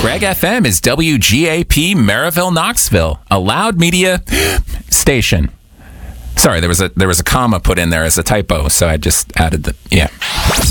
Greg FM is WGAP Maryville, Knoxville, a loud media station. Sorry, there was a comma put in there as a typo, so I just added the, yeah.